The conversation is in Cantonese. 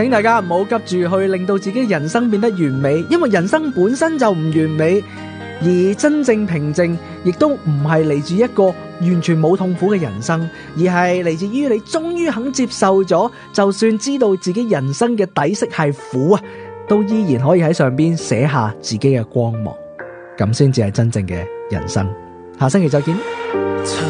請大家唔好急住去令到自己人生變得完美，因為人生本身就唔完美，而真正平靜亦都唔係嚟自一個完全冇痛苦嘅人生，而係嚟自於你終於肯接受咗，就算知道自己人生嘅底色係苦啊，都依然可以喺上邊寫下自己嘅光芒，咁先至係真正嘅人生。下星期再見。